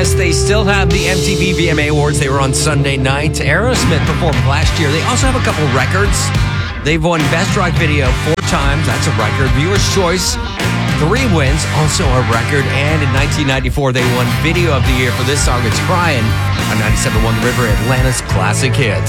Yes, they still have the MTV VMA Awards. They were on Sunday night. Aerosmith performed last year. They also have a couple records. They've won Best Rock Video 4 times. That's a record. Viewer's Choice, 3 wins, also a record. And in 1994, they won Video of the Year for this song. It's Crying on 97.1 The River, Atlanta's classic hits.